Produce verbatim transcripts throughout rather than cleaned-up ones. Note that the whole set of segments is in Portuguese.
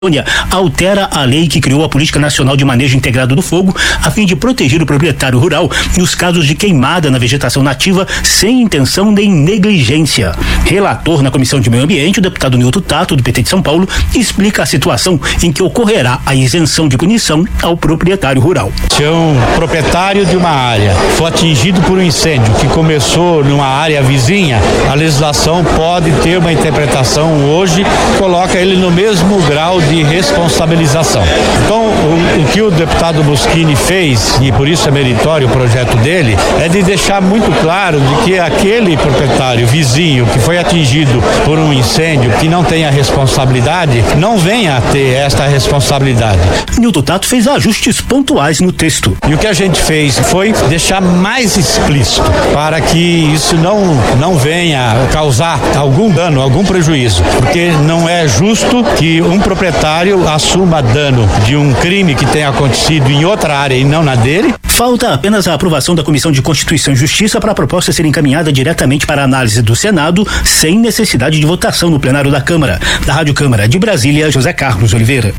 altera a lei que criou a Política Nacional de Manejo Integrado do Fogo a fim de proteger o proprietário rural nos casos de queimada na vegetação nativa sem intenção nem negligência. Relator na Comissão de Meio Ambiente, o deputado Nilton Tato, do P T de São Paulo, explica a situação em que ocorrerá a isenção de punição ao proprietário rural. Se um proprietário de uma área for atingido por um incêndio que começou numa área vizinha, a legislação pode ter uma interpretação hoje que coloca ele no mesmo grau de de responsabilização. Então, o, o que o deputado Boschini fez, e por isso é meritório o projeto dele, é de deixar muito claro de que aquele proprietário vizinho que foi atingido por um incêndio, que não tem a responsabilidade, não venha a ter esta responsabilidade. Nilton Tato fez ajustes pontuais no texto. E o que a gente fez foi deixar mais explícito para que isso não, não venha causar algum dano, algum prejuízo, porque não é justo que um proprietário assuma dano de um crime que tenha acontecido em outra área e não na dele. Falta apenas a aprovação da Comissão de Constituição e Justiça para a proposta ser encaminhada diretamente para a análise do Senado, sem necessidade de votação no plenário da Câmara. Da Rádio Câmara de Brasília, José Carlos Oliveira.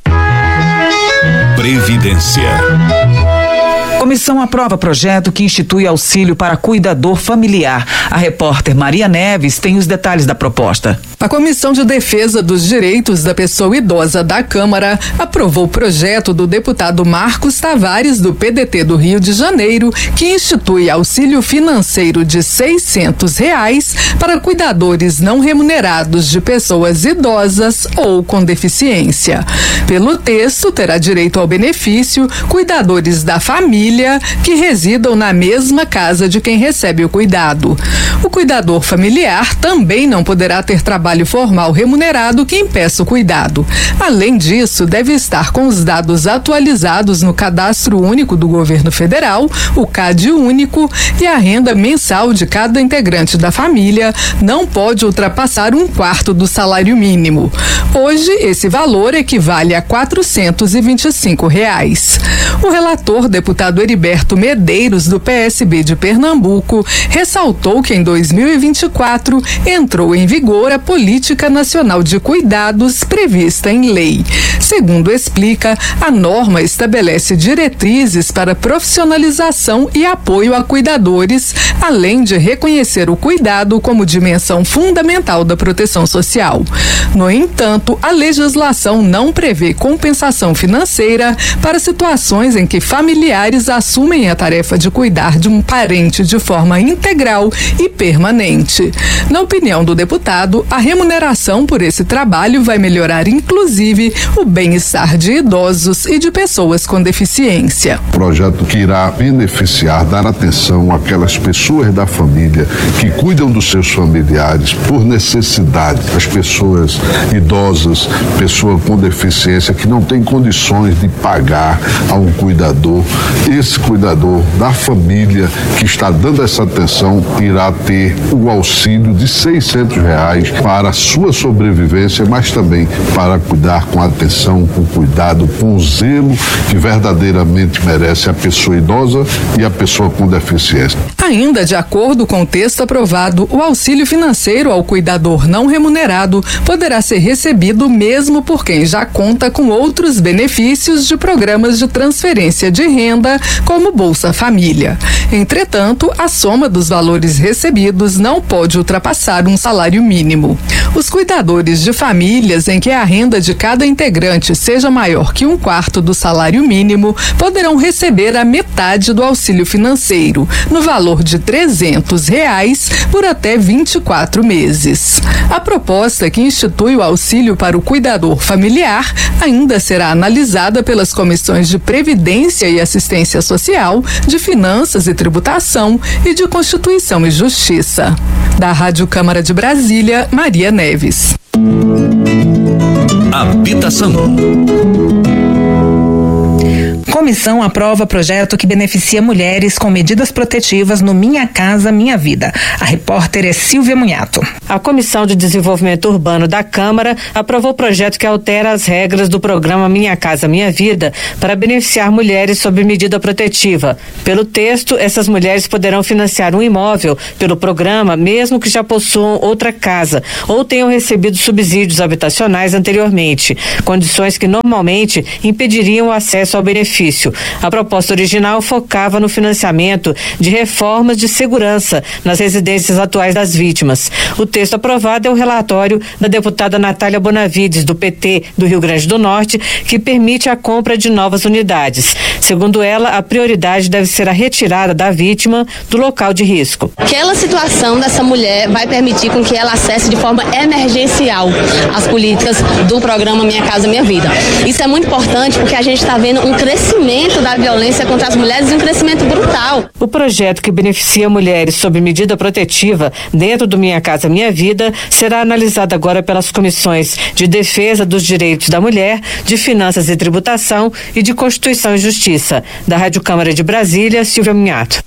Previdência. Comissão aprova projeto que institui auxílio para cuidador familiar. A repórter Maria Neves tem os detalhes da proposta. A Comissão de Defesa dos Direitos da Pessoa Idosa da Câmara aprovou o projeto do deputado Marcos Tavares, do P D T do Rio de Janeiro, que institui auxílio financeiro de seiscentos reais para cuidadores não remunerados de pessoas idosas ou com deficiência. Pelo texto, terá direito ao benefício cuidadores da família que residam na mesma casa de quem recebe o cuidado. O cuidador familiar também não poderá ter trabalho formal remunerado que impeça o cuidado. Além disso, deve estar com os dados atualizados no Cadastro Único do Governo Federal, o CAD Único, e a renda mensal de cada integrante da família não pode ultrapassar um quarto do salário mínimo. Hoje, esse valor equivale a quatrocentos e vinte e cinco reais. O relator, deputado Heriberto Medeiros, do P S B de Pernambuco, ressaltou que em dois mil e vinte e quatro entrou em vigor a Política Nacional de Cuidados prevista em lei. Segundo explica, a norma estabelece diretrizes para profissionalização e apoio a cuidadores, além de reconhecer o cuidado como dimensão fundamental da proteção social. No entanto, a legislação não prevê compensação financeira para situações em que familiares assumem a tarefa de cuidar de um parente de forma integral e permanente. Na opinião do deputado, a remuneração por esse trabalho vai melhorar inclusive o bem-estar de idosos e de pessoas com deficiência. Projeto que irá beneficiar, dar atenção àquelas pessoas da família que cuidam dos seus familiares por necessidade, as pessoas idosas, pessoa com deficiência que não tem condições de pagar a um cuidador. Esse cuidador da família que está dando essa atenção irá ter o auxílio de seiscentos reais para a sua sobrevivência, mas também para cuidar com atenção, com cuidado, com zelo que verdadeiramente merece a pessoa idosa e a pessoa com deficiência. Ainda de acordo com o texto aprovado, o auxílio financeiro ao cuidador não remunerado poderá ser recebido mesmo por quem já conta com outros benefícios de programas de transferência de renda, como Bolsa Família. Entretanto, a soma dos valores recebidos não pode ultrapassar um salário mínimo. Os cuidadores de famílias em que a renda de cada integrante seja maior que um quarto do salário mínimo poderão receber a metade do auxílio financeiro, no valor de trezentos reais, por até vinte e quatro meses. A proposta que institui o auxílio para o cuidador familiar ainda será analisada pelas comissões de Previdência e Assistência Social, de Finanças e Tributação e de Constituição e Justiça. Da Rádio Câmara de Brasília, Maria Neves. Habitação. comissão aprova projeto que beneficia mulheres com medidas protetivas no Minha Casa Minha Vida. A repórter é Silvia Munhato. A Comissão de Desenvolvimento Urbano da Câmara aprovou o projeto que altera as regras do programa Minha Casa Minha Vida para beneficiar mulheres sob medida protetiva. Pelo texto, essas mulheres poderão financiar um imóvel pelo programa, mesmo que já possuam outra casa ou tenham recebido subsídios habitacionais anteriormente, condições que normalmente impediriam o acesso ao benefício. A proposta original focava no financiamento de reformas de segurança nas residências atuais das vítimas. O texto aprovado é o relatório da deputada Natália Bonavides, do P T do Rio Grande do Norte, que permite a compra de novas unidades. Segundo ela, a prioridade deve ser a retirada da vítima do local de risco. Aquela situação dessa mulher vai permitir com que ela acesse de forma emergencial as políticas do programa Minha Casa Minha Vida. Isso é muito importante porque a gente está vendo um crescimento da violência contra as mulheres e um crescimento brutal. O projeto que beneficia mulheres sob medida protetiva dentro do Minha Casa Minha Vida será analisado agora pelas comissões de Defesa dos Direitos da Mulher, de Finanças e Tributação e de Constituição e Justiça. Da Rádio Câmara de Brasília, Silvia Munhato.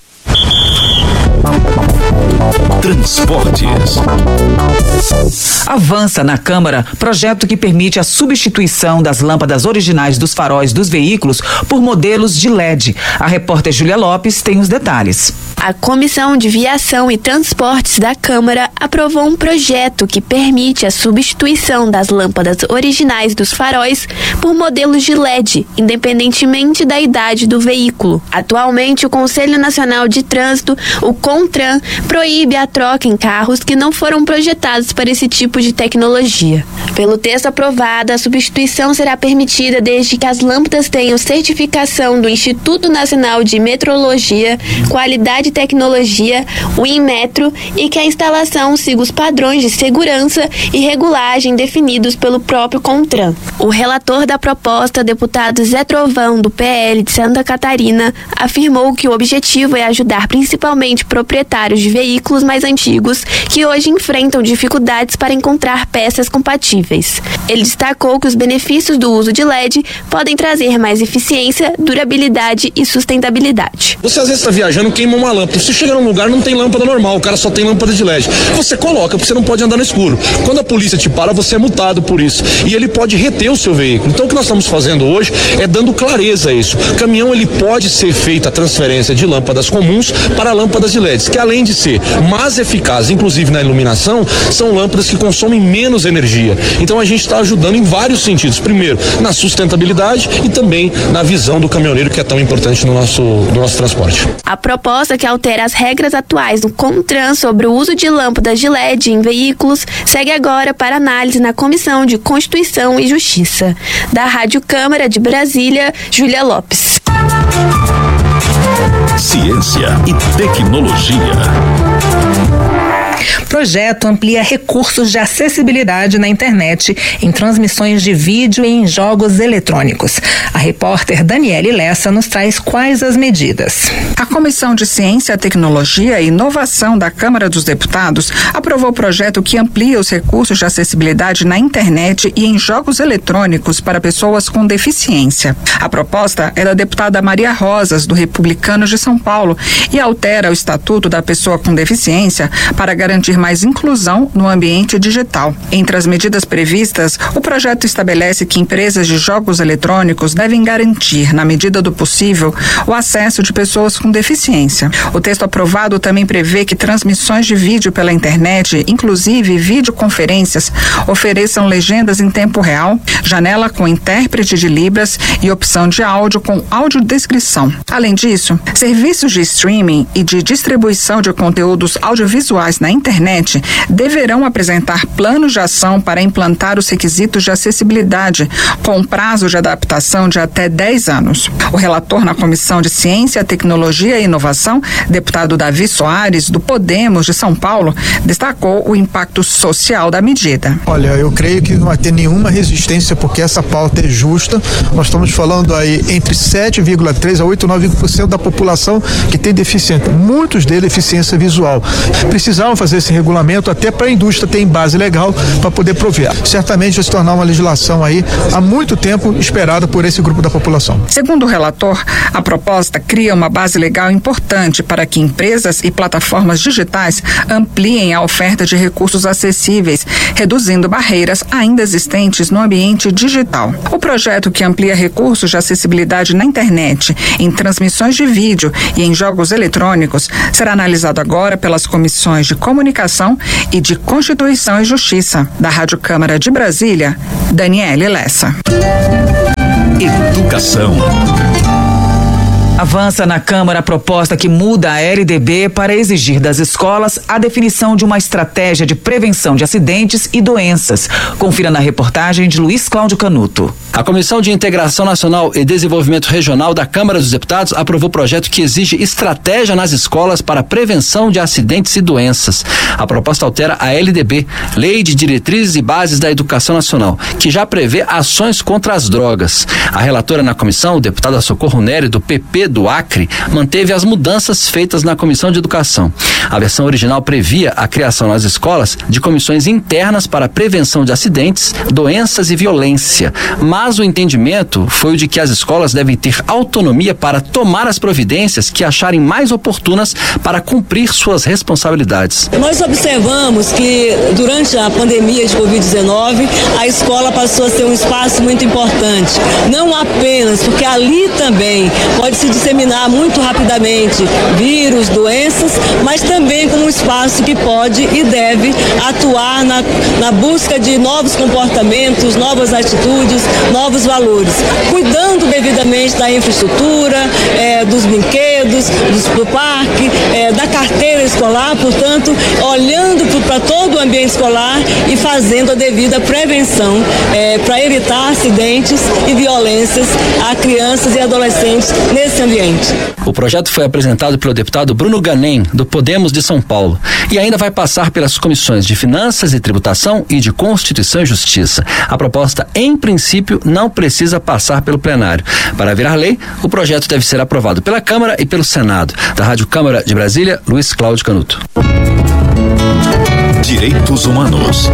Transportes. Avança na Câmara projeto que permite a substituição das lâmpadas originais dos faróis dos veículos por modelos de L E D. A repórter Júlia Lopes tem os detalhes. A Comissão de Viação e Transportes da Câmara aprovou um projeto que permite a substituição das lâmpadas originais dos faróis por modelos de L E D, independentemente da idade do veículo. Atualmente, o Conselho Nacional de Trânsito, o CONTRAN, proíbe a troca em carros que não foram projetados para esse tipo de tecnologia. Pelo texto aprovado, a substituição será permitida desde que as lâmpadas tenham certificação do Instituto Nacional de Metrologia, Qualidade e Tecnologia, o Inmetro, e que a instalação siga os padrões de segurança e regulagem definidos pelo próprio CONTRAN. O relator da proposta, deputado Zé Trovão, do P L de Santa Catarina, afirmou que o objetivo é ajudar principalmente proprietários de veículos mais antigos que hoje enfrentam dificuldades para encontrar peças compatíveis. Ele destacou que os benefícios do uso de L E D podem trazer mais eficiência, durabilidade e sustentabilidade. Você às vezes está viajando, queima uma lâmpada. Você chega num lugar, não tem lâmpada normal, o cara só tem lâmpada de L E D. Você coloca, porque você não pode andar no escuro. Quando a polícia te para, você é multado por isso. E ele pode reter o seu veículo. Então o que nós estamos fazendo hoje é dando clareza a isso. O caminhão, ele pode ser feita a transferência de lâmpadas comuns para lâmpadas de L E Ds, que além de ser mais eficazes, inclusive na iluminação, são lâmpadas que consomem menos energia. Então a gente está ajudando em vários sentidos. Primeiro, na sustentabilidade e também na visão do caminhoneiro, que é tão importante no nosso, no nosso transporte. A proposta que altera as regras atuais do CONTRAN sobre o uso de lâmpadas de L E D em veículos segue agora para análise na Comissão de Constituição e Justiça. Da Rádio Câmara de Brasília, Júlia Lopes. Ciência e tecnologia. Projeto amplia recursos de acessibilidade na internet em transmissões de vídeo e em jogos eletrônicos. A repórter Daniele Lessa nos traz quais as medidas. A Comissão de Ciência, Tecnologia e Inovação da Câmara dos Deputados aprovou o projeto que amplia os recursos de acessibilidade na internet e em jogos eletrônicos para pessoas com deficiência. A proposta é da deputada Maria Rosas, do Republicanos de São Paulo, e altera o Estatuto da Pessoa com Deficiência para garantir mais inclusão no ambiente digital. Entre as medidas previstas, o projeto estabelece que empresas de jogos eletrônicos devem garantir, na medida do possível, o acesso de pessoas com deficiência. O texto aprovado também prevê que transmissões de vídeo pela internet, inclusive videoconferências, ofereçam legendas em tempo real, janela com intérprete de Libras e opção de áudio com audiodescrição. Além disso, serviços de streaming e de distribuição de conteúdos audiovisuais na internet deverão apresentar planos de ação para implantar os requisitos de acessibilidade, com prazo de adaptação de até dez anos. O relator na Comissão de Ciência, Tecnologia e Inovação, deputado Davi Soares, do Podemos de São Paulo, destacou o impacto social da medida. Olha, eu creio que não vai ter nenhuma resistência porque essa pauta é justa. Nós estamos falando aí entre sete vírgula três a oito, nove por cento da população que tem deficiência, muitos deles deficiência visual. Precisavam fazer fazer esse regulamento até para a indústria ter em base legal para poder prover. Certamente vai se tornar uma legislação aí há muito tempo esperada por esse grupo da população. Segundo o relator, a proposta cria uma base legal importante para que empresas e plataformas digitais ampliem a oferta de recursos acessíveis, reduzindo barreiras ainda existentes no ambiente digital. O projeto, que amplia recursos de acessibilidade na internet, em transmissões de vídeo e em jogos eletrônicos, será analisado agora pelas comissões de Comunicação e de Constituição e Justiça. Da Rádio Câmara de Brasília, Daniele Lessa. Educação. Avança na Câmara a proposta que muda a L D B para exigir das escolas a definição de uma estratégia de prevenção de acidentes e doenças. Confira na reportagem de Luiz Cláudio Canuto. A Comissão de Integração Nacional e Desenvolvimento Regional da Câmara dos Deputados aprovou projeto que exige estratégia nas escolas para prevenção de acidentes e doenças. A proposta altera a L D B, Lei de Diretrizes e Bases da Educação Nacional, que já prevê ações contra as drogas. A relatora na comissão, o deputado Socorro Nery, do P P do Acre, manteve as mudanças feitas na Comissão de Educação. A versão original previa a criação nas escolas de comissões internas para prevenção de acidentes, doenças e violência, mas o entendimento foi o de que as escolas devem ter autonomia para tomar as providências que acharem mais oportunas para cumprir suas responsabilidades. Nós observamos que durante a pandemia de covid dezenove, a escola passou a ser um espaço muito importante, não apenas porque ali também pode se disseminar muito rapidamente vírus, doenças, mas também como um espaço que pode e deve atuar na, na busca de novos comportamentos, novas atitudes, novos valores, cuidando devidamente da infraestrutura, é, dos brinquedos, dos, do parque, é, da carteira escolar, portanto, olhando para todo o ambiente escolar e fazendo a devida prevenção é, para evitar acidentes e violências a crianças e adolescentes nesse ambiente. O projeto foi apresentado pelo deputado Bruno Ganem, do Podemos de São Paulo, e ainda vai passar pelas comissões de Finanças e Tributação e de Constituição e Justiça. A proposta, em princípio, não precisa passar pelo plenário. Para virar lei, o projeto deve ser aprovado pela Câmara e pelo Senado. Da Rádio Câmara de Brasília, Luiz Cláudio Canuto. Direitos Humanos.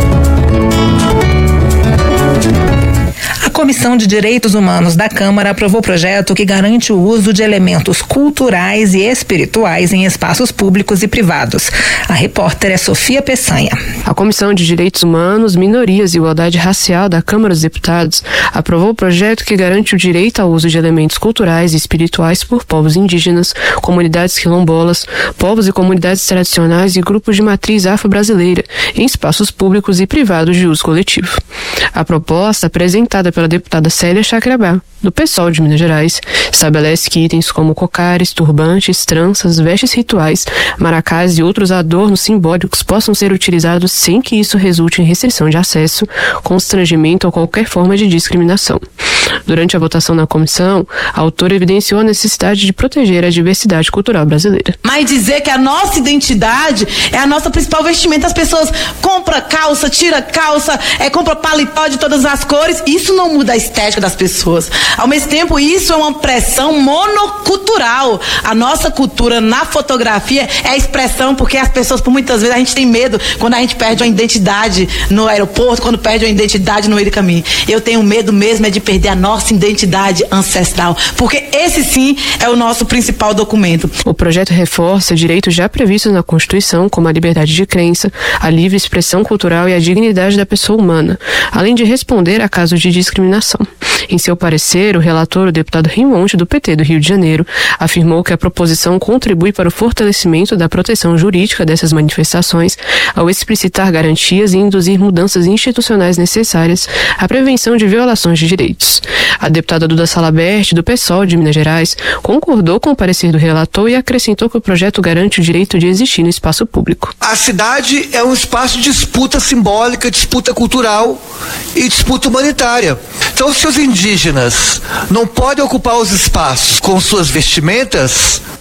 A Comissão de Direitos Humanos da Câmara aprovou o projeto que garante o uso de elementos culturais e espirituais em espaços públicos e privados. A repórter é Sofia Peçanha. A Comissão de Direitos Humanos, Minorias e Igualdade Racial da Câmara dos Deputados aprovou o projeto que garante o direito ao uso de elementos culturais e espirituais por povos indígenas, comunidades quilombolas, povos e comunidades tradicionais e grupos de matriz afro-brasileira em espaços públicos e privados de uso coletivo. A proposta, apresentada pela deputada Célia Chacriabá, do PSOL de Minas Gerais, estabelece que itens como cocares, turbantes, tranças, vestes rituais, maracás e outros adornos simbólicos possam ser utilizados sem que isso resulte em restrição de acesso, constrangimento ou qualquer forma de discriminação. Durante a votação na comissão, a autora evidenciou a necessidade de proteger a diversidade cultural brasileira. Mas dizer que a nossa identidade é a nossa principal vestimenta, as pessoas compram calça, tira calça, é, compra paletó de todas as cores, isso não muda a estética das pessoas. Ao mesmo tempo, isso é uma pressão monocultural. A nossa cultura na fotografia é a expressão, porque as pessoas, por muitas vezes, a gente tem medo quando a gente perde uma identidade no aeroporto, quando perde uma identidade no meio do caminho. Eu tenho medo mesmo é de perder a nossa identidade ancestral, porque esse sim é o nosso principal documento. O projeto reforça direitos já previstos na Constituição, como a liberdade de crença, a livre expressão cultural e a dignidade da pessoa humana, além de responder a casos de discriminação. Em seu parecer, o relator, o deputado Rimonte, do P T do Rio de Janeiro, afirmou que a proposição contribui para o fortalecimento da proteção jurídica dessas manifestações ao explicitar garantias e induzir mudanças institucionais necessárias à prevenção de violações de direitos. A deputada Duda Salabert, do PSOL de Minas Gerais, concordou com o parecer do relator e acrescentou que o projeto garante o direito de existir no espaço público. A cidade é um espaço de disputa simbólica, disputa cultural e disputa humanitária. Então, se os indígenas não podem ocupar os espaços com suas vestimentas,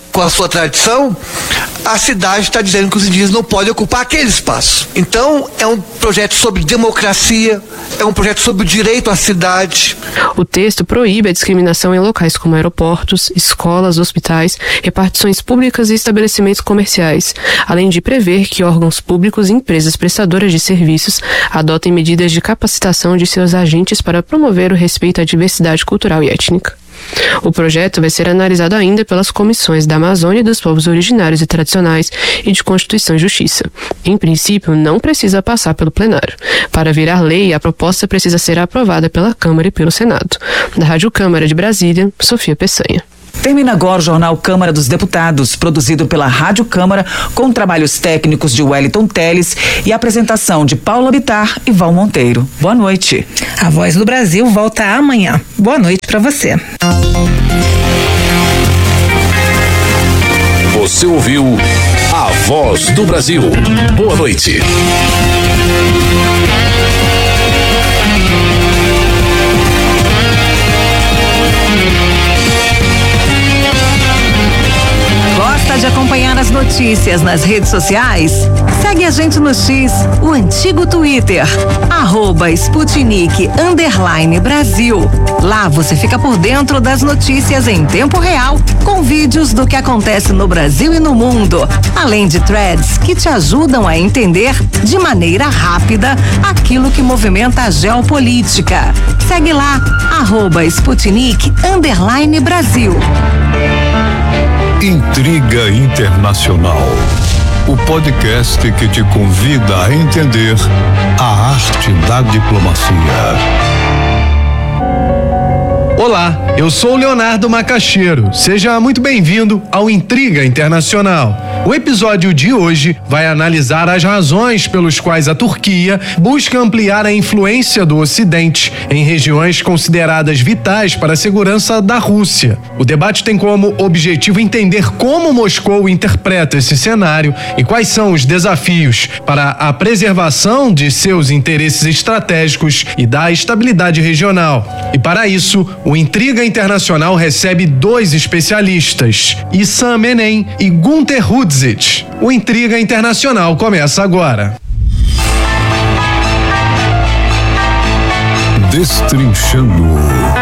com a sua tradição, a cidade está dizendo que os indígenas não podem ocupar aquele espaço. Então, é um projeto sobre democracia, é um projeto sobre o direito à cidade. O texto proíbe a discriminação em locais como aeroportos, escolas, hospitais, repartições públicas e estabelecimentos comerciais, além de prever que órgãos públicos e empresas prestadoras de serviços adotem medidas de capacitação de seus agentes para promover o respeito à diversidade cultural e étnica. O projeto vai ser analisado ainda pelas comissões da Amazônia e dos povos originários e tradicionais e de Constituição e Justiça. Em princípio, não precisa passar pelo plenário. Para virar lei, a proposta precisa ser aprovada pela Câmara e pelo Senado. Da Rádio Câmara de Brasília, Sofia Peçanha. Termina agora o Jornal Câmara dos Deputados, produzido pela Rádio Câmara, com trabalhos técnicos de Wellington Teles e apresentação de Paula Bittar e Val Monteiro. Boa noite. A Voz do Brasil volta amanhã. Boa noite para você. Você ouviu A Voz do Brasil. Boa noite. Gosta de acompanhar as notícias nas redes sociais? Segue a gente no X, o antigo Twitter, arroba Sputnik underline Brasil. Lá você fica por dentro das notícias em tempo real, com vídeos do que acontece no Brasil e no mundo, além de threads que te ajudam a entender de maneira rápida aquilo que movimenta a geopolítica. Segue lá, arroba Sputnik underline Brasil. Intriga Internacional, o podcast que te convida a entender a arte da diplomacia. Olá, eu sou o Leonardo Macaxeiro. Seja muito bem-vindo ao Intriga Internacional. O episódio de hoje vai analisar as razões pelos quais a Turquia busca ampliar a influência do Ocidente em regiões consideradas vitais para a segurança da Rússia. O debate tem como objetivo entender como Moscou interpreta esse cenário e quais são os desafios para a preservação de seus interesses estratégicos e da estabilidade regional. E para isso, o Intriga Internacional recebe dois especialistas, Issam Menem e Gunther Hudzit. O Intriga Internacional começa agora. Destrinchando.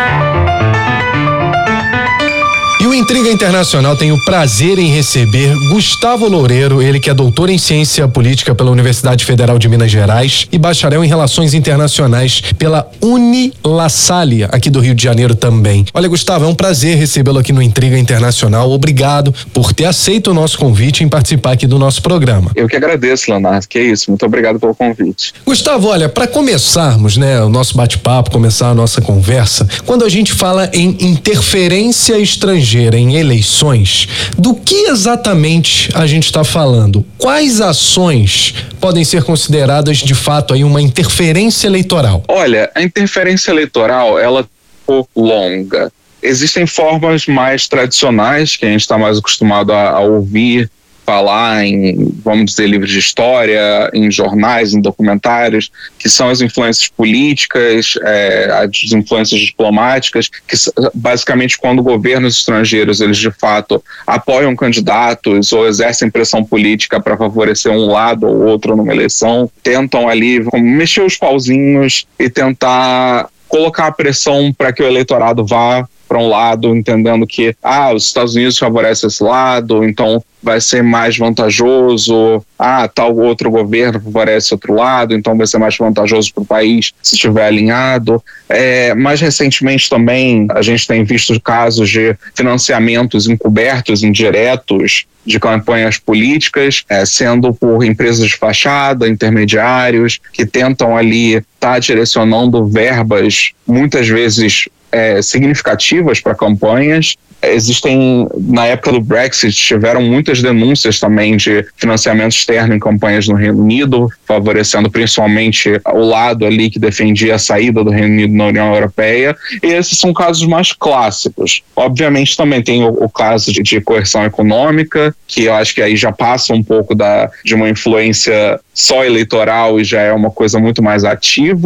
E o Intriga Internacional tem o prazer em receber Gustavo Loureiro, ele que é doutor em Ciência Política pela Universidade Federal de Minas Gerais e bacharel em Relações Internacionais pela Unilassalle, aqui do Rio de Janeiro também. Olha, Gustavo, é um prazer recebê-lo aqui no Intriga Internacional. Obrigado por ter aceito o nosso convite em participar aqui do nosso programa. Eu que agradeço, Leonardo, que é isso. Muito obrigado pelo convite. Gustavo, olha, para começarmos, né, o nosso bate-papo, começar a nossa conversa, quando a gente fala em interferência estrangeira em eleições, do que exatamente a gente está falando? Quais ações podem ser consideradas de fato aí uma interferência eleitoral? Olha, a interferência eleitoral, ela é um pouco longa. Existem formas mais tradicionais que a gente está mais acostumado a, a ouvir falar em, vamos dizer, livros de história, em jornais, em documentários, que são as influências políticas, é, as influências diplomáticas, que basicamente quando governos estrangeiros, eles de fato apoiam candidatos ou exercem pressão política para favorecer um lado ou outro numa eleição, tentam ali mexer os pauzinhos e tentar colocar a pressão para que o eleitorado vá para um lado, entendendo que ah, os Estados Unidos favorecem esse lado, então vai ser mais vantajoso, ah, tal outro governo favorece outro lado, então vai ser mais vantajoso para o país se estiver alinhado. É, mais recentemente também a gente tem visto casos de financiamentos encobertos, indiretos, de campanhas políticas, é, sendo por empresas de fachada, intermediários, que tentam ali estar tá direcionando verbas, muitas vezes é, significativas para campanhas. Existem, na época do Brexit, tiveram muitas denúncias também de financiamento externo em campanhas no Reino Unido, favorecendo principalmente o lado ali que defendia a saída do Reino Unido na União Europeia, e esses são casos mais clássicos. Obviamente também tem o, o caso de, de coerção econômica, que eu acho que aí já passa um pouco da, de uma influência só eleitoral e já é uma coisa muito mais ativa,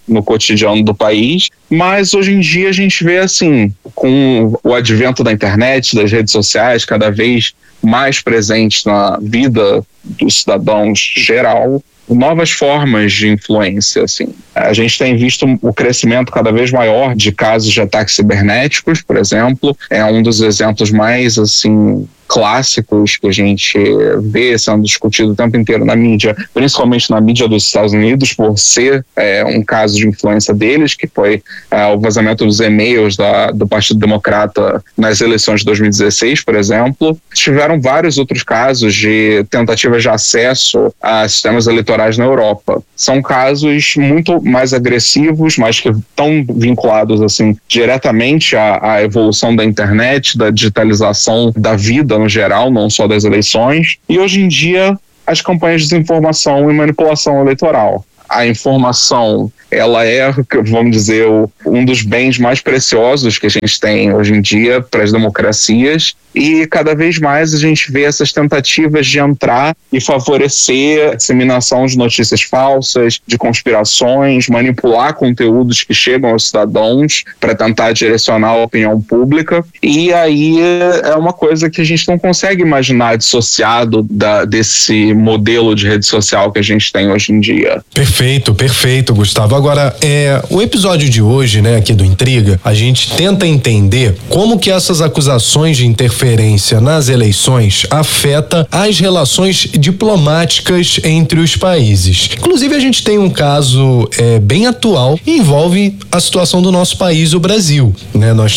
no cotidiano do país, mas hoje em dia a gente vê assim, com o advento da internet, das redes sociais, cada vez mais presentes na vida dos cidadãos geral, novas formas de influência, assim. A gente tem visto o crescimento cada vez maior de casos de ataques cibernéticos, por exemplo, é um dos exemplos mais, assim, clássicos que a gente vê sendo discutido o tempo inteiro na mídia, principalmente na mídia dos Estados Unidos, por ser é, um caso de influência deles, que foi é, o vazamento dos e-mails da, do Partido Democrata nas eleições de dois mil e dezesseis, por exemplo. Tiveram vários outros casos de tentativas de acesso a sistemas eleitorais na Europa. São casos muito mais agressivos, mas que estão vinculados assim, diretamente à, à evolução da internet, da digitalização da vida no geral, não só das eleições, e hoje em dia as campanhas de desinformação e manipulação eleitoral. A informação, ela é, vamos dizer, um dos bens mais preciosos que a gente tem hoje em dia para as democracias, e cada vez mais a gente vê essas tentativas de entrar e favorecer a disseminação de notícias falsas, de conspirações, manipular conteúdos que chegam aos cidadãos para tentar direcionar a opinião pública, e aí é uma coisa que a gente não consegue imaginar dissociado da, desse modelo de rede social que a gente tem hoje em dia. Perfeito, perfeito, Gustavo. Agora, é, o episódio de hoje, né, aqui do Intriga, a gente tenta entender como que essas acusações de interferência nas eleições afeta as relações diplomáticas entre os países. Inclusive, a gente tem um caso é, bem atual e envolve a situação do nosso país, o Brasil, né? Nós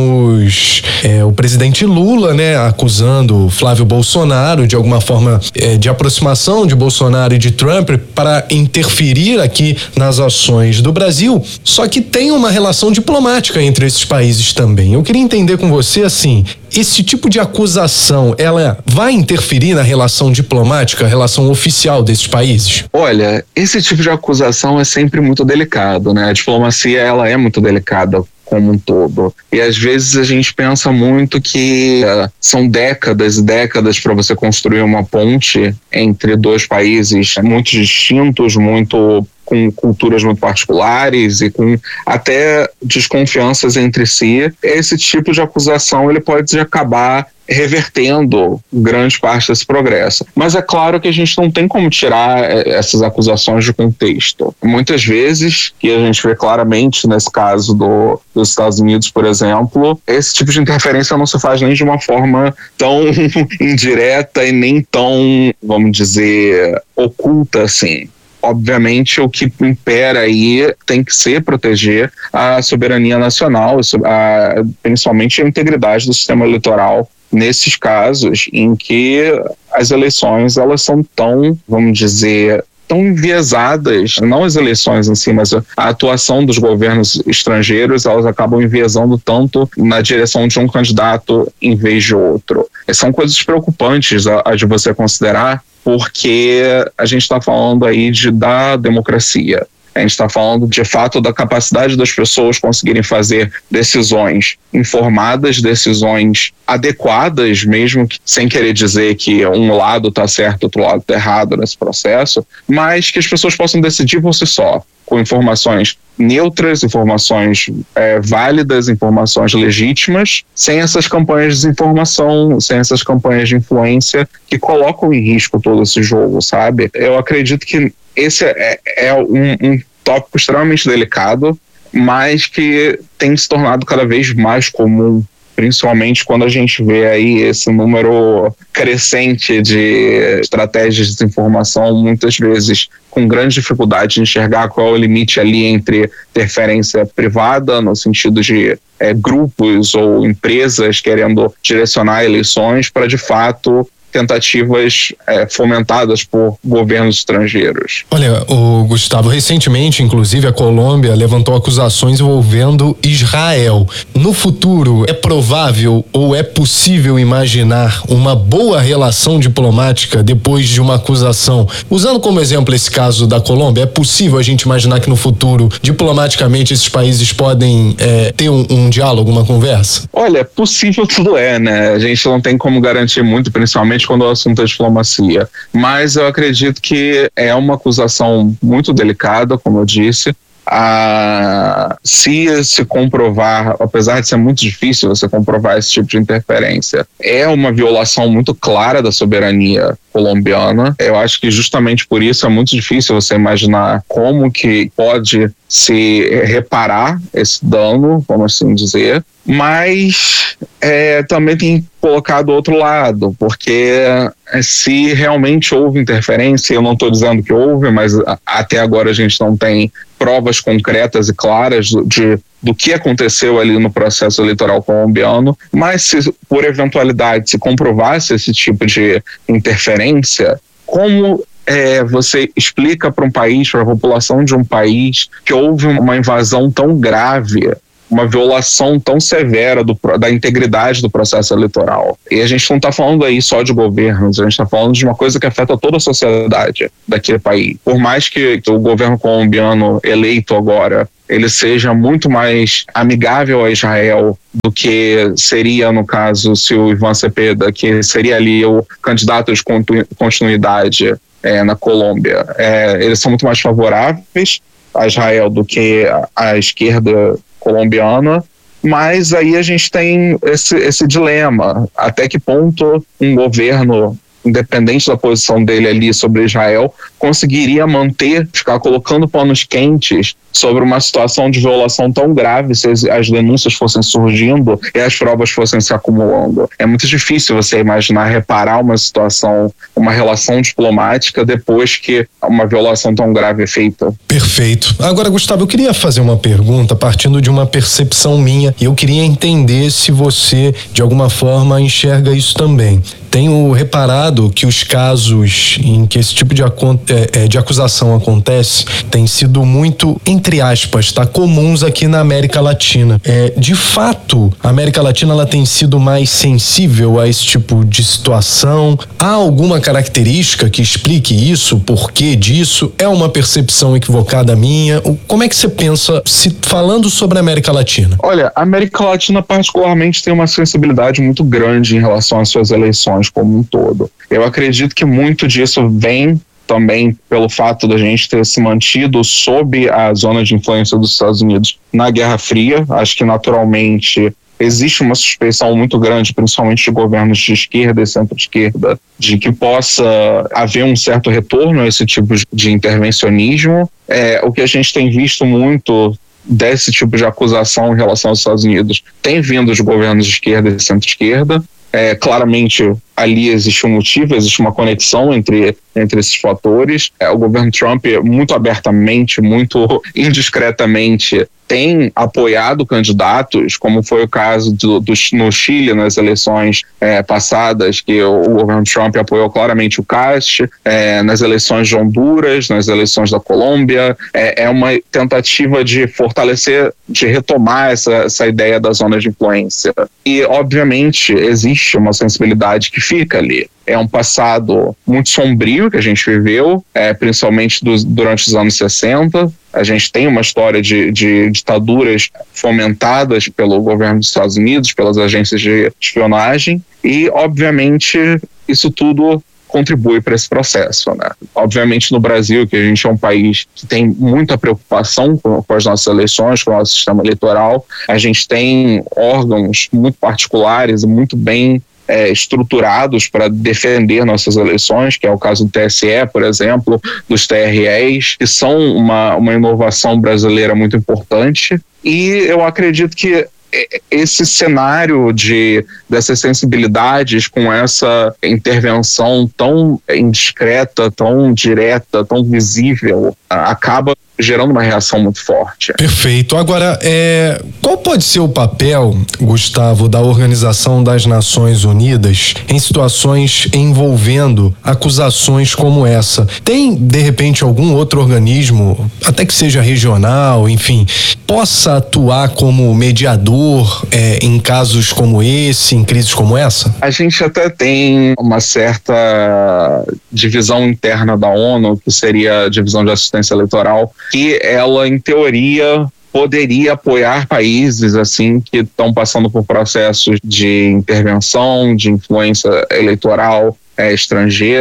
temos é, o presidente Lula, né, acusando Flávio Bolsonaro de alguma forma é, de aproximação de Bolsonaro e de Trump para interferir aqui nas ações do Brasil, só que tem uma relação diplomática entre esses países também. Eu queria entender com você, assim, esse tipo de acusação, ela vai interferir na relação diplomática, a relação oficial desses países? Olha, esse tipo de acusação é sempre muito delicado, né? A diplomacia, ela é muito delicada como um todo. E às vezes a gente pensa muito que uh, são décadas e décadas para você construir uma ponte entre dois países muito distintos, muito com culturas muito particulares e com até desconfianças entre si. Esse tipo de acusação ele pode acabar revertendo grande parte desse progresso. Mas é claro que a gente não tem como tirar essas acusações de contexto. Muitas vezes, e a gente vê claramente nesse caso do, dos Estados Unidos, por exemplo, esse tipo de interferência não se faz nem de uma forma tão indireta e nem tão, vamos dizer, oculta assim. Obviamente, o que impera aí tem que ser proteger a soberania nacional, a, principalmente a integridade do sistema eleitoral nesses casos em que as eleições elas são tão, vamos dizer, tão enviesadas, não as eleições em si, mas a atuação dos governos estrangeiros, elas acabam enviesando tanto na direção de um candidato em vez de outro. São coisas preocupantes a, a de você considerar, porque a gente está falando aí de, da democracia. A gente está falando, de fato, da capacidade das pessoas conseguirem fazer decisões informadas, decisões adequadas, mesmo que, sem querer dizer que um lado está certo, outro lado está errado nesse processo, mas que as pessoas possam decidir por si só, com informações neutras, informações é, válidas, informações legítimas, sem essas campanhas de desinformação, sem essas campanhas de influência que colocam em risco todo esse jogo, sabe? Eu acredito que esse é, é um, um tópico extremamente delicado, mas que tem se tornado cada vez mais comum, principalmente quando a gente vê aí esse número crescente de estratégias de desinformação, muitas vezes com grande dificuldade de enxergar qual é o limite ali entre interferência privada, no sentido de é, grupos ou empresas querendo direcionar eleições, para de fato tentativas é, fomentadas por governos estrangeiros. Olha, o Gustavo, recentemente, inclusive, a Colômbia levantou acusações envolvendo Israel. No futuro, é provável ou é possível imaginar uma boa relação diplomática depois de uma acusação? Usando como exemplo esse caso da Colômbia, é possível a gente imaginar que no futuro, diplomaticamente, esses países podem é, ter um, um diálogo, uma conversa? Olha, possível tudo é, né? A gente não tem como garantir muito, principalmente quando o assunto é diplomacia, mas eu acredito que é uma acusação muito delicada, como eu disse. a, se se comprovar, apesar de ser muito difícil você comprovar esse tipo de interferência, é uma violação muito clara da soberania colombiana. Eu acho que justamente por isso é muito difícil você imaginar como que pode se reparar esse dano, vamos assim dizer, mas é, também tem que colocar do outro lado, porque se realmente houve interferência, eu não estou dizendo que houve, mas até agora a gente não tem provas concretas e claras de, do que aconteceu ali no processo eleitoral colombiano, mas se por eventualidade se comprovasse esse tipo de interferência, como É, você explica para um país, para a população de um país, que houve uma invasão tão grave, uma violação tão severa do, da integridade do processo eleitoral. E a gente não está falando aí só de governos, a gente está falando de uma coisa que afeta toda a sociedade daquele país. Por mais que, que o governo colombiano eleito agora ele seja muito mais amigável a Israel do que seria, no caso, se o Iván Cepeda, que seria ali o candidato de continuidade é, na Colômbia, é, eles são muito mais favoráveis a Israel do que a, a esquerda colombiana, mas aí a gente tem esse, esse dilema, até que ponto um governo, independente da posição dele ali sobre Israel, conseguiria manter, ficar colocando panos quentes sobre uma situação de violação tão grave se as, as denúncias fossem surgindo e as provas fossem se acumulando. É muito difícil você imaginar reparar uma situação, uma relação diplomática depois que uma violação tão grave é feita. Perfeito. Agora, Gustavo, eu queria fazer uma pergunta partindo de uma percepção minha e eu queria entender se você, de alguma forma, enxerga isso também. Tenho reparado que os casos em que esse tipo de, de acusação acontece têm sido muito, entre aspas, tá, comuns aqui na América Latina. É, de fato, a América Latina ela tem sido mais sensível a esse tipo de situação? Há alguma característica que explique isso? O porquê disso? É uma percepção equivocada minha? Como é que você pensa, se, falando sobre a América Latina? Olha, a América Latina particularmente tem uma sensibilidade muito grande em relação às suas eleições como um todo. Eu acredito que muito disso vem também pelo fato da gente ter se mantido sob a zona de influência dos Estados Unidos na Guerra Fria. Acho que naturalmente existe uma suspeição muito grande, principalmente de governos de esquerda e centro-esquerda, de que possa haver um certo retorno a esse tipo de intervencionismo. É, o que a gente tem visto muito desse tipo de acusação em relação aos Estados Unidos tem vindo de governos de esquerda e centro-esquerda. É, claramente ali existe um motivo, existe uma conexão entre, entre esses fatores. É, o governo Trump, muito abertamente, muito indiscretamente, tem apoiado candidatos, como foi o caso do, do, no Chile, nas eleições é, passadas, que o, o governo Trump apoiou claramente o Cast, é, nas eleições de Honduras, nas eleições da Colômbia. É, é uma tentativa de fortalecer, de retomar essa, essa ideia da zona de influência. E, obviamente, existe uma sensibilidade que fica ali. É um passado muito sombrio que a gente viveu, é, principalmente dos, durante os anos sessenta. A gente tem uma história de, de ditaduras fomentadas pelo governo dos Estados Unidos, pelas agências de espionagem, e, obviamente, isso tudo contribui para esse processo, né? Obviamente, no Brasil, que a gente é um país que tem muita preocupação com, com as nossas eleições, com o nosso sistema eleitoral, a gente tem órgãos muito particulares e muito bem É, estruturados para defender nossas eleições, que é o caso do T S E, por exemplo, dos T R Es, que são uma, uma inovação brasileira muito importante. E eu acredito que esse cenário de, dessas sensibilidades com essa intervenção tão indiscreta, tão direta, tão visível, acaba gerando uma reação muito forte. Perfeito. Agora, é, qual pode ser o papel, Gustavo, da Organização das Nações Unidas em situações envolvendo acusações como essa? Tem, de repente, algum outro organismo, até que seja regional, enfim, possa atuar como mediador é, em casos como esse, em crises como essa? A gente até tem uma certa divisão interna da ONU, que seria a divisão de assistência eleitoral, que ela, em teoria, poderia apoiar países assim que estão passando por processos de intervenção, de influência eleitoral é, estrangeira.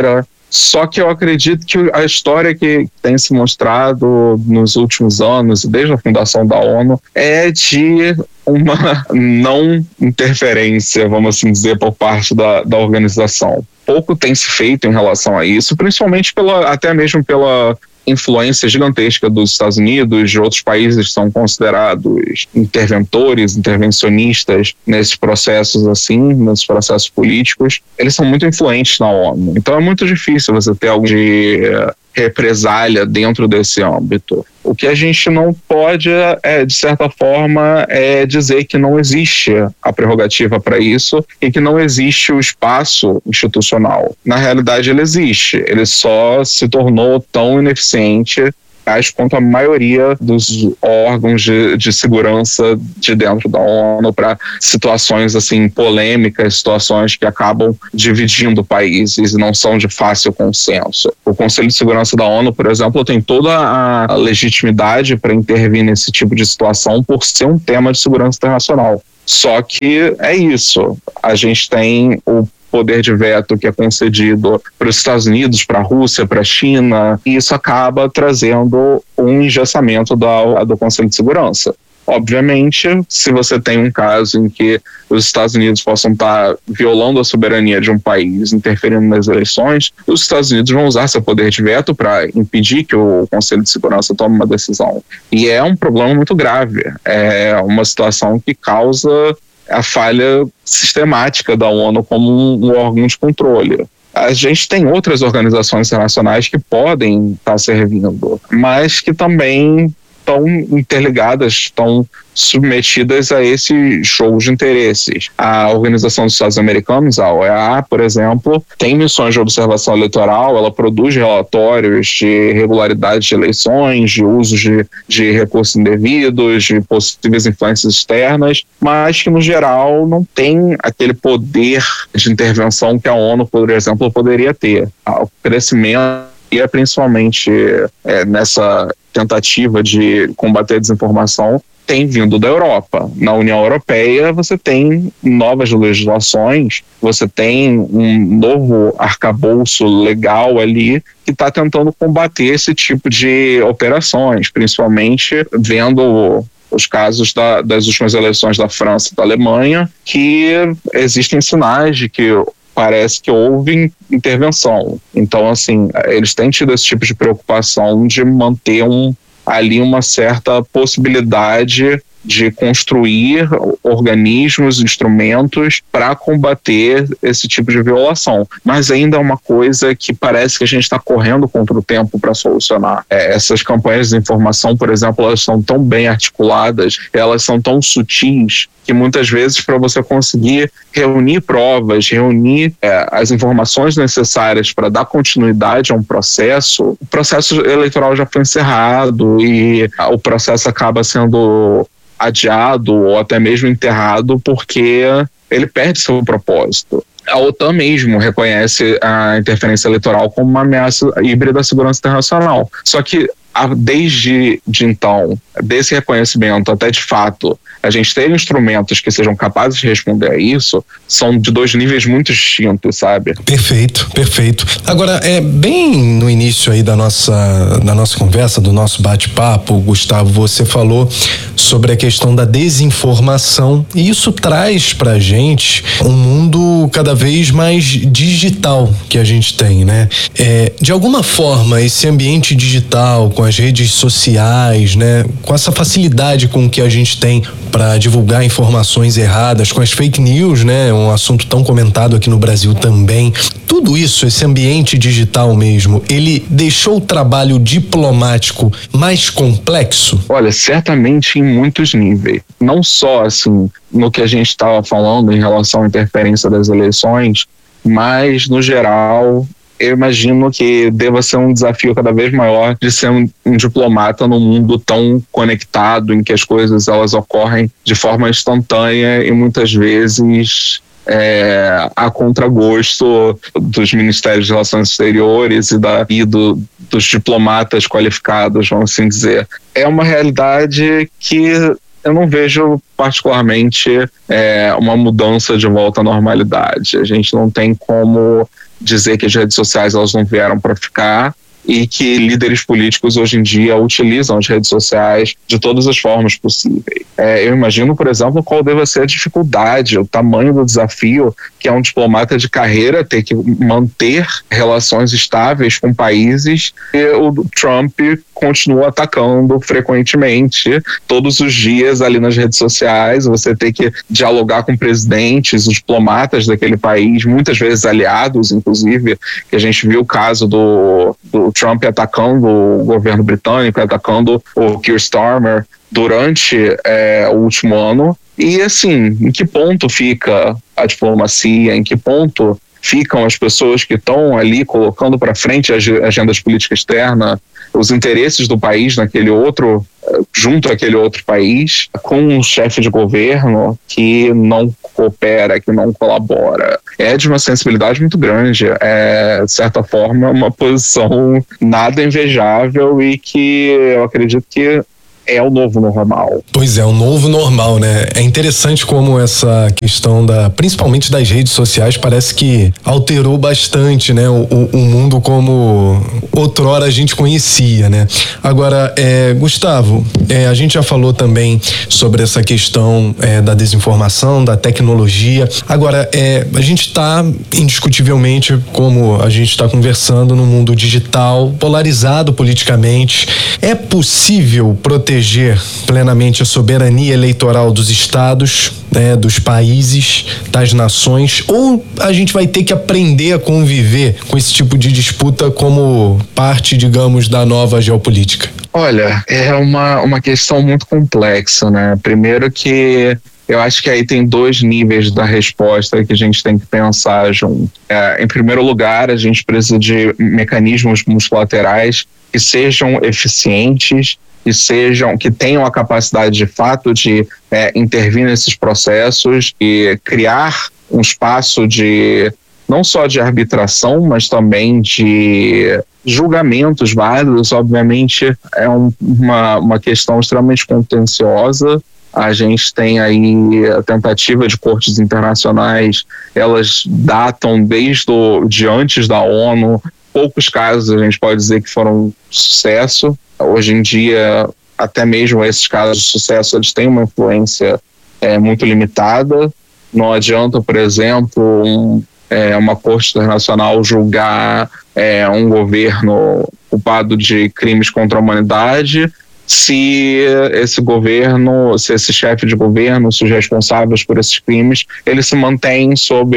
Só que eu acredito que a história que tem se mostrado nos últimos anos, desde a fundação da ONU, é de uma não interferência, vamos assim dizer, por parte da, da organização. Pouco tem se feito em relação a isso, principalmente pela, até mesmo pela influência gigantesca dos Estados Unidos, de outros países que são considerados interventores, intervencionistas nesses processos assim, nesses processos políticos. Eles são muito influentes na ONU. Então é muito difícil você ter algo de represália dentro desse âmbito. O que a gente não pode, é, de certa forma, é dizer que não existe a prerrogativa para isso e que não existe o espaço institucional. Na realidade, ele existe. Ele só se tornou tão ineficiente quanto a maioria dos órgãos de, de segurança de dentro da ONU para situações assim polêmicas, situações que acabam dividindo países e não são de fácil consenso. O Conselho de Segurança da ONU, por exemplo, tem toda a legitimidade para intervir nesse tipo de situação por ser um tema de segurança internacional. Só que é isso, a gente tem o poder de veto que é concedido para os Estados Unidos, para a Rússia, para a China, e isso acaba trazendo um engessamento da, do Conselho de Segurança. Obviamente, se você tem um caso em que os Estados Unidos possam estar violando a soberania de um país, interferindo nas eleições, os Estados Unidos vão usar seu poder de veto para impedir que o Conselho de Segurança tome uma decisão. E é um problema muito grave. É uma situação que causa a falha sistemática da ONU como um, um órgão de controle. A gente tem outras organizações internacionais que podem estar servindo, mas que também estão interligadas, estão submetidas a esse jogo de interesses. A Organização dos Estados Americanos, a O E A, por exemplo, tem missões de observação eleitoral, ela produz relatórios de irregularidades de eleições, de uso de, de recursos indevidos, de possíveis influências externas, mas que, no geral, não tem aquele poder de intervenção que a ONU, por exemplo, poderia ter. O crescimento e é principalmente é, nessa tentativa de combater a desinformação tem vindo da Europa. Na União Europeia você tem novas legislações, você tem um novo arcabouço legal ali que está tentando combater esse tipo de operações, principalmente vendo os casos da, das últimas eleições da França e da Alemanha, que existem sinais de que parece que houve intervenção. Então, assim, eles têm tido esse tipo de preocupação de manter um, ali uma certa possibilidade de construir organismos, instrumentos para combater esse tipo de violação. Mas ainda é uma coisa que parece que a gente está correndo contra o tempo para solucionar. É, essas campanhas de informação, por exemplo, elas são tão bem articuladas, elas são tão sutis, que muitas vezes para você conseguir reunir provas, reunir é, as informações necessárias para dar continuidade a um processo, o processo eleitoral já foi encerrado e o processo acaba sendo adiado ou até mesmo enterrado porque ele perde seu propósito. A OTAN mesmo reconhece a interferência eleitoral como uma ameaça híbrida à segurança internacional. Só que desde de então, desse reconhecimento até de fato a gente ter instrumentos que sejam capazes de responder a isso, são de dois níveis muito distintos, sabe? Perfeito, perfeito. Agora, é bem no início aí da nossa, da nossa conversa, do nosso bate-papo, Gustavo, você falou sobre a questão da desinformação e isso traz pra gente um mundo cada vez mais digital que a gente tem, né? É, de alguma forma, esse ambiente digital, com as redes sociais, né? Com essa facilidade com que a gente tem para divulgar informações erradas, com as fake news, né? Um assunto tão comentado aqui no Brasil também. Tudo isso, esse ambiente digital mesmo, ele deixou o trabalho diplomático mais complexo? Olha, certamente em muitos níveis. Não só, assim, no que a gente estava falando em relação à interferência das eleições, mas, no geral, eu imagino que deva ser um desafio cada vez maior de ser um, um diplomata num mundo tão conectado, em que as coisas elas ocorrem de forma instantânea e muitas vezes é, a contragosto dos ministérios de relações exteriores e, da, e do, dos diplomatas qualificados, vamos assim dizer. É uma realidade que eu não vejo particularmente é, uma mudança de volta à normalidade. A gente não tem como dizer que as redes sociais elas não vieram para ficar e que líderes políticos hoje em dia utilizam as redes sociais de todas as formas possíveis. É, eu imagino, por exemplo, qual deve ser a dificuldade, o tamanho do desafio que é um diplomata de carreira ter que manter relações estáveis com países que o Trump continua atacando frequentemente, todos os dias ali nas redes sociais. Você tem que dialogar com presidentes, os diplomatas daquele país, muitas vezes aliados, inclusive, que a gente viu o caso do, do Trump atacando o governo britânico, atacando o Keir Starmer durante é, o último ano. E assim, em que ponto fica a diplomacia, em que ponto ficam as pessoas que estão ali colocando para frente as agendas políticas externas, os interesses do país naquele outro, junto àquele outro país, com um chefe de governo que não coopera, que não colabora. É de uma sensibilidade muito grande, é, de certa forma, uma posição nada invejável e que eu acredito que é o novo normal. Pois é, o novo normal, né? É interessante como essa questão da, principalmente das redes sociais, parece que alterou bastante, né? O, o mundo como outrora a gente conhecia, né? Agora, é, Gustavo, é, a gente já falou também sobre essa questão é, da desinformação, da tecnologia. Agora, é, a gente está indiscutivelmente, como a gente está conversando, no mundo digital, polarizado politicamente. É possível proteger plenamente a soberania eleitoral dos estados, né, dos países, das nações, ou a gente vai ter que aprender a conviver com esse tipo de disputa como parte, digamos, da nova geopolítica? Olha, é uma, uma questão muito complexa, né? Primeiro que eu acho que aí tem dois níveis da resposta que a gente tem que pensar junto. É, em primeiro lugar, a gente precisa de mecanismos multilaterais que sejam eficientes, que sejam, que tenham a capacidade de fato de é, intervir nesses processos e criar um espaço de não só de arbitração, mas também de julgamentos válidos. Obviamente é um, uma, uma questão extremamente contenciosa. A gente tem aí a tentativa de cortes internacionais, elas datam desde o, de antes da ONU. Poucos casos a gente pode dizer que foram um sucesso. Hoje em dia, até mesmo esses casos de sucesso, eles têm uma influência é, muito limitada. Não adianta, por exemplo, um, é, uma corte internacional julgar é, um governo culpado de crimes contra a humanidade se esse governo, se esse chefe de governo, se os responsáveis por esses crimes, eles se mantêm sob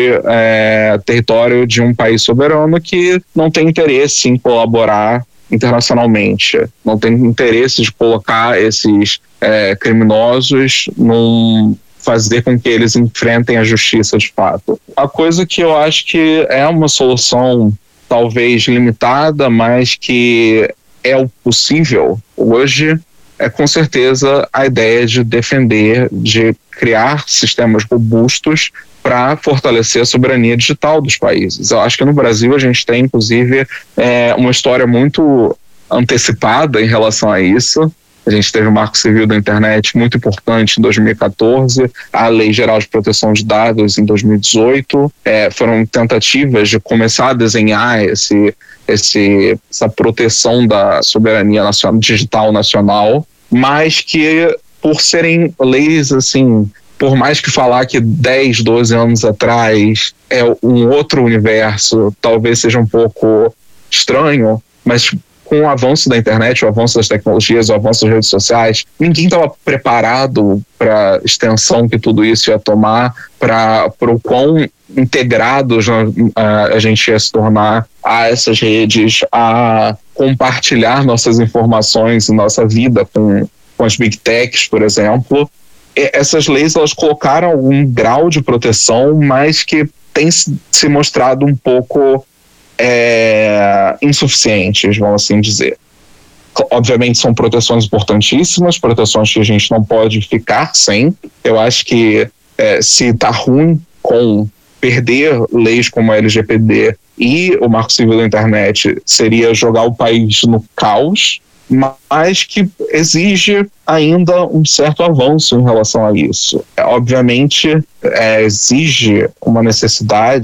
é, território de um país soberano que não tem interesse em colaborar internacionalmente, não tem interesse de colocar esses é, criminosos num fazer com que eles enfrentem a justiça de fato. A coisa que eu acho que é uma solução talvez limitada, mas que é o possível hoje, é com certeza a ideia de defender, de criar sistemas robustos para fortalecer a soberania digital dos países. Eu acho que no Brasil a gente tem, inclusive, é, uma história muito antecipada em relação a isso. A gente teve o Marco Civil da Internet muito importante em dois mil e quatorze, a Lei Geral de Proteção de Dados em dois mil e dezoito. É, foram tentativas de começar a desenhar esse, esse, essa proteção da soberania nacional, digital nacional, mas que, por serem leis assim, por mais que falar que dez, doze anos atrás é um outro universo, talvez seja um pouco estranho, mas com o avanço da internet, o avanço das tecnologias, o avanço das redes sociais, ninguém estava preparado para a extensão que tudo isso ia tomar, para o quão integrados a, a gente ia se tornar a essas redes, a compartilhar nossas informações e nossa vida com, com as big techs, por exemplo. E essas leis, elas colocaram algum grau de proteção, mas que tem se mostrado um pouco É, insuficientes, vamos assim dizer. Obviamente são proteções importantíssimas, proteções que a gente não pode ficar sem. Eu acho que é, se está ruim com perder leis como a L G P D e o Marco Civil da Internet, seria jogar o país no caos, mas que exige ainda um certo avanço em relação a isso. É, obviamente é, exige uma necessidade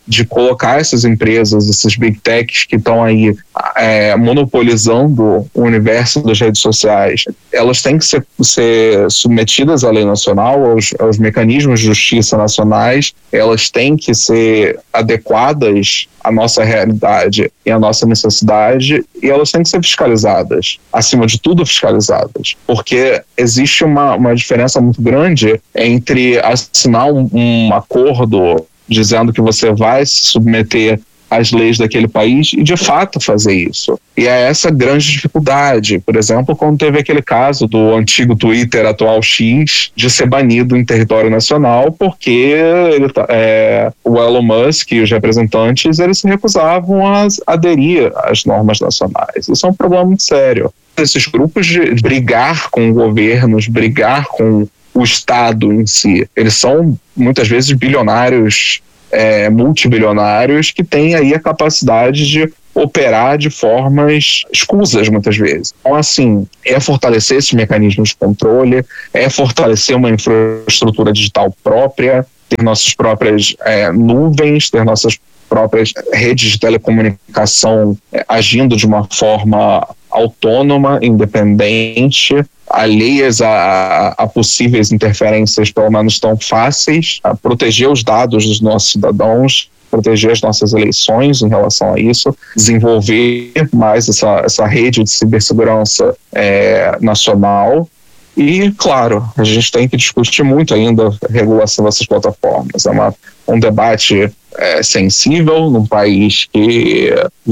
de colocar essas empresas, esses big techs que estão aí é, monopolizando o universo das redes sociais, elas têm que ser, ser submetidas à lei nacional, aos, aos mecanismos de justiça nacionais, elas têm que ser adequadas à nossa realidade e à nossa necessidade, e elas têm que ser fiscalizadas, acima de tudo fiscalizadas, porque existe uma, uma diferença muito grande entre assinar um, um acordo dizendo que você vai se submeter às leis daquele país e de fato fazer isso. E é essa grande dificuldade. Por exemplo, quando teve aquele caso do antigo Twitter, atual X, de ser banido em território nacional porque ele, é, o Elon Musk e os representantes, eles se recusavam a aderir às normas nacionais. Isso é um problema muito sério. Esses grupos de brigar com governos, brigar com o Estado em si, eles são muitas vezes bilionários, é, multibilionários, que têm aí a capacidade de operar de formas escusas muitas vezes. Então, assim, é fortalecer esses mecanismos de controle, é fortalecer uma infraestrutura digital própria, ter nossas próprias é, nuvens, ter nossas próprias redes de telecomunicação é, agindo de uma forma autônoma, independente, alheias a, a possíveis interferências, pelo menos tão fáceis, a proteger os dados dos nossos cidadãos, proteger as nossas eleições em relação a isso, desenvolver mais essa, essa rede de cibersegurança é, nacional. E, claro, a gente tem que discutir muito ainda a regulação dessas plataformas. É uma, um debate é, sensível num país que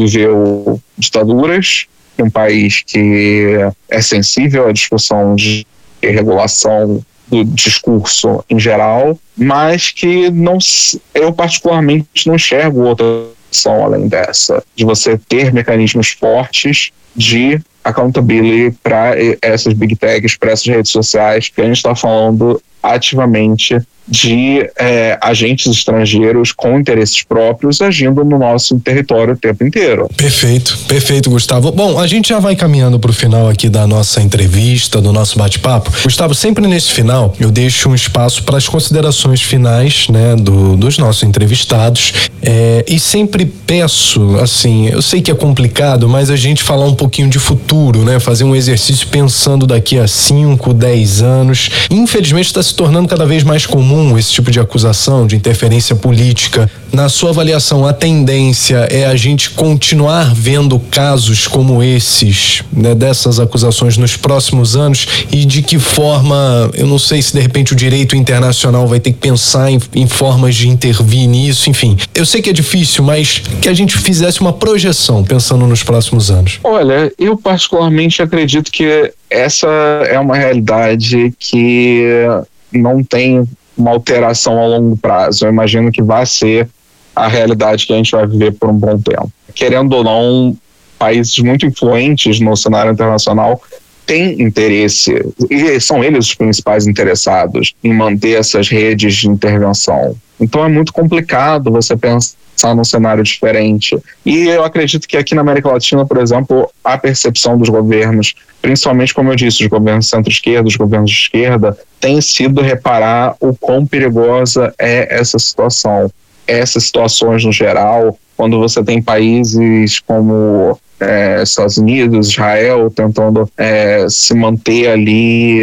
viveu ditaduras, um país que é sensível à discussão de regulação do discurso em geral, mas que não, eu particularmente não enxergo outra opção além dessa, de você ter mecanismos fortes de accountability para essas big techs, para essas redes sociais, que a gente está falando ativamente de é, agentes estrangeiros com interesses próprios agindo no nosso território o tempo inteiro. Perfeito, perfeito, Gustavo. Bom, a gente já vai caminhando para o final aqui da nossa entrevista, do nosso bate-papo. Gustavo, sempre nesse final eu deixo um espaço para as considerações finais, né, do, dos nossos entrevistados, é, e sempre peço, assim, eu sei que é complicado, mas a gente falar um pouquinho de futuro, né, fazer um exercício pensando daqui a cinco, dez anos. Infelizmente está se tornando cada vez mais comum esse tipo de acusação de interferência política. Na sua avaliação, a tendência é a gente continuar vendo casos como esses, né, dessas acusações nos próximos anos, e de que forma, eu não sei se de repente o direito internacional vai ter que pensar em, em formas de intervir nisso, enfim. Eu sei que é difícil, mas que a gente fizesse uma projeção pensando nos próximos anos. Olha, eu particularmente acredito que essa é uma realidade que não tem uma alteração a longo prazo. Eu imagino que vai ser a realidade que a gente vai viver por um bom tempo. Querendo ou não, países muito influentes no cenário internacional têm interesse, e são eles os principais interessados em manter essas redes de intervenção. Então é muito complicado você pensar num cenário diferente. E eu acredito que aqui na América Latina, por exemplo, a percepção dos governos, principalmente, como eu disse, os governos centro-esquerda, os governos de esquerda, tem sido reparar o quão perigosa é essa situação. Essas situações no geral, quando você tem países como é, Estados Unidos, Israel, tentando é, se manter ali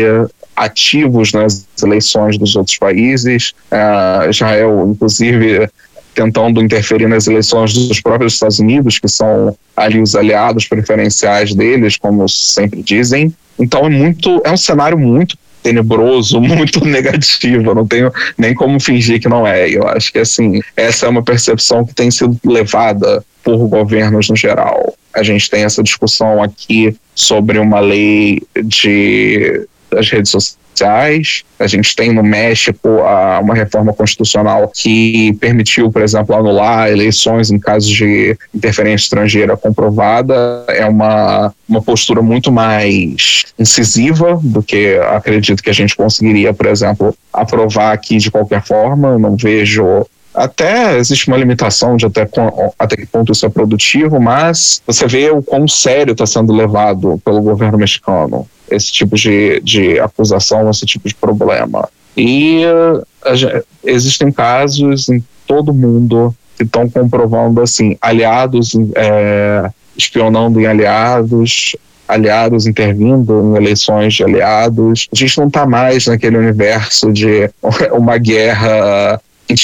ativos nas eleições dos outros países, uh, Israel, inclusive, tentando interferir nas eleições dos próprios Estados Unidos, que são ali os aliados preferenciais deles, como sempre dizem. Então é muito, é um cenário muito tenebroso, muito negativo, eu não tenho nem como fingir que não é. Eu acho que, assim, essa é uma percepção que tem sido levada por governos no geral. A gente tem essa discussão aqui sobre uma lei de, das redes sociais. A gente tem no México a, uma reforma constitucional que permitiu, por exemplo, anular eleições em casos de interferência estrangeira comprovada. É uma, uma postura muito mais incisiva do que acredito que a gente conseguiria, por exemplo, aprovar aqui de qualquer forma. Eu não vejo... Até existe uma limitação de até, até que ponto isso é produtivo, mas você vê o quão sério está sendo levado pelo governo mexicano esse tipo de, de acusação, esse tipo de problema. E uh, existem casos em todo o mundo que estão comprovando assim, aliados é, espionando em aliados, aliados intervindo em eleições de aliados. A gente não está mais naquele universo de uma guerra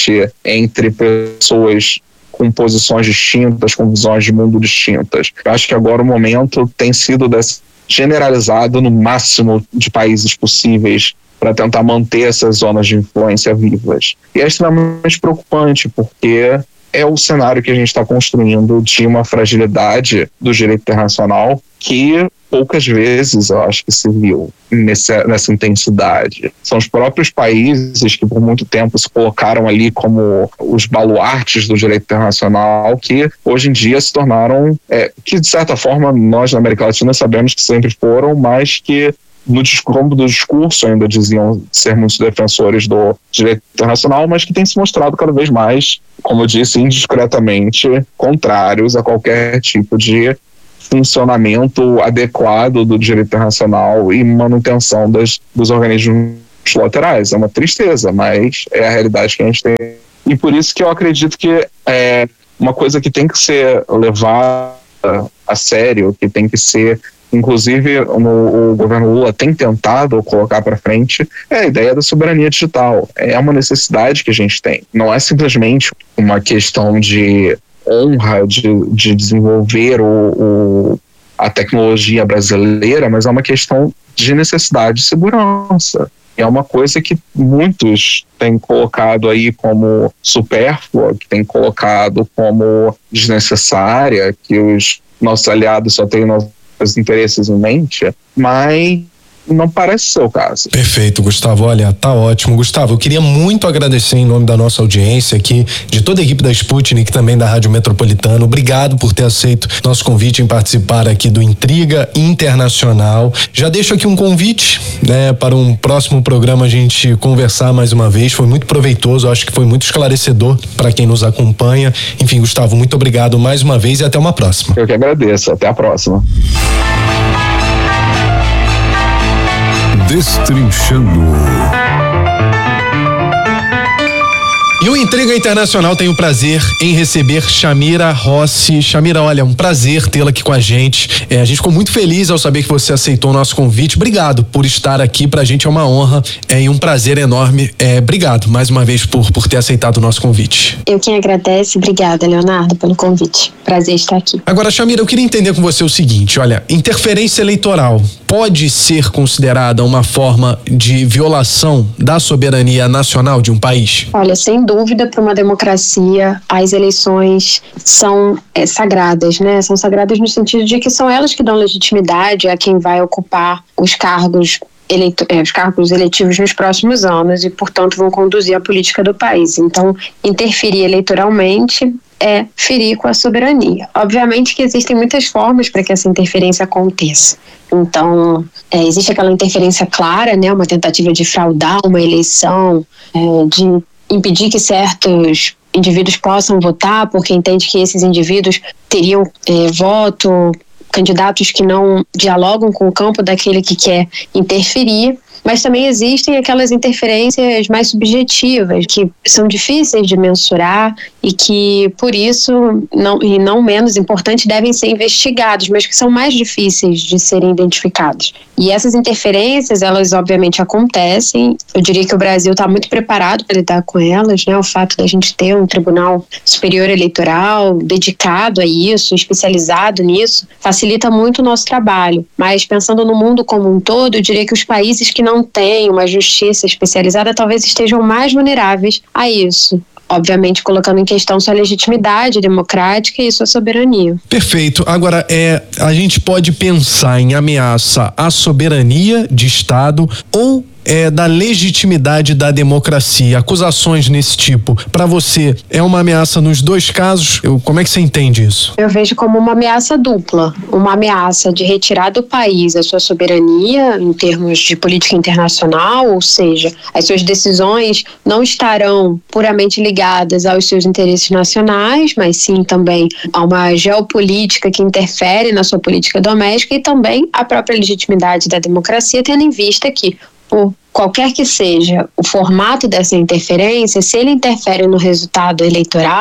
entre pessoas com posições distintas, com visões de mundo distintas. Eu acho que agora o momento tem sido desse, generalizado no máximo de países possíveis para tentar manter essas zonas de influência vivas. E é extremamente preocupante, porque é o cenário que a gente está construindo de uma fragilidade do direito internacional que poucas vezes eu acho que se viu nessa, nessa intensidade. São os próprios países que por muito tempo se colocaram ali como os baluartes do direito internacional que hoje em dia se tornaram, é, que de certa forma nós na América Latina sabemos que sempre foram, mas que no discurso do discurso ainda diziam ser muitos defensores do direito internacional, mas que tem se mostrado cada vez mais, como eu disse, indiscretamente contrários a qualquer tipo de funcionamento adequado do direito internacional e manutenção das, dos organismos laterais. É uma tristeza, mas é a realidade que a gente tem. E por isso que eu acredito que é uma coisa que tem que ser levada a sério, que tem que ser, inclusive no, o governo Lula tem tentado colocar para frente, é a ideia da soberania digital. É uma necessidade que a gente tem. Não é simplesmente uma questão de honra de, de desenvolver o, o, a tecnologia brasileira, mas é uma questão de necessidade de segurança. É uma coisa que muitos têm colocado aí como supérflua, que têm colocado como desnecessária, que os nossos aliados só têm nossos interesses em mente, mas não parece ser o caso. Perfeito, Gustavo. Olha, tá ótimo. Gustavo, eu queria muito agradecer em nome da nossa audiência aqui, de toda a equipe da Sputnik, também da Rádio Metropolitana. Obrigado por ter aceito nosso convite em participar aqui do Intriga Internacional. Já deixo aqui um convite, né, para um próximo programa a gente conversar mais uma vez. Foi muito proveitoso, acho que foi muito esclarecedor para quem nos acompanha. Enfim, Gustavo, muito obrigado mais uma vez e até uma próxima. Eu que agradeço. Até a próxima. Destrinchando. E o Intriga Internacional tem o prazer em receber Chamira Rossi. Chamira, olha, um prazer tê-la aqui com a gente. É, a gente ficou muito feliz ao saber que você aceitou o nosso convite. Obrigado por estar aqui, pra gente é uma honra é, e um prazer enorme. É, obrigado mais uma vez por, por ter aceitado o nosso convite. Eu quem agradeço. Obrigada, Leonardo, pelo convite. Prazer estar aqui. Agora, Chamira, eu queria entender com você o seguinte, olha, interferência eleitoral pode ser considerada uma forma de violação da soberania nacional de um país? Olha, sem dúvida, para uma democracia, as eleições são é, sagradas, né? São sagradas no sentido de que são elas que dão legitimidade a quem vai ocupar os cargos Eleito, é, os cargos eletivos nos próximos anos e, portanto, vão conduzir a política do país. Então, interferir eleitoralmente é ferir com a soberania. Obviamente que existem muitas formas para que essa interferência aconteça. Então, é, existe aquela interferência clara, né, uma tentativa de fraudar uma eleição, é, de impedir que certos indivíduos possam votar, porque entende que esses indivíduos teriam é, voto, candidatos que não dialogam com o campo daquele que quer interferir, mas também existem aquelas interferências mais subjetivas, que são difíceis de mensurar e que, por isso, não, e não menos importante, devem ser investigados, mas que são mais difíceis de serem identificados. E essas interferências, elas obviamente acontecem. Eu diria que o Brasil está muito preparado para lidar com elas, né? O fato da gente ter um Tribunal Superior Eleitoral dedicado a isso, especializado nisso, facilita muito o nosso trabalho. Mas pensando no mundo como um todo, eu diria que os países que não têm uma justiça especializada talvez estejam mais vulneráveis a isso. Obviamente colocando em questão sua legitimidade democrática e sua soberania. Perfeito. Agora, é, a gente pode pensar em ameaça à soberania de Estado ou é, da legitimidade da democracia, acusações nesse tipo. Para você, é uma ameaça nos dois casos? Eu, como é que você entende isso? Eu vejo como uma ameaça dupla. Uma ameaça de retirar do país a sua soberania em termos de política internacional, ou seja, as suas decisões não estarão puramente ligadas aos seus interesses nacionais, mas sim também a uma geopolítica que interfere na sua política doméstica e também a própria legitimidade da democracia, tendo em vista que, por qualquer que seja o formato dessa interferência, se ele interfere no resultado eleitoral,